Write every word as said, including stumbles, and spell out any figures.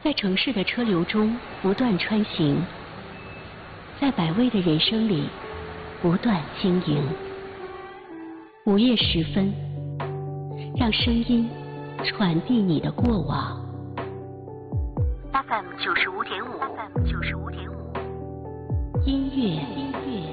在城市的车流中不断穿行，在百味的人生里不断经营。午夜时分，让声音传递你的过往。F M 九十五点五，F M 九十五点五，音乐音乐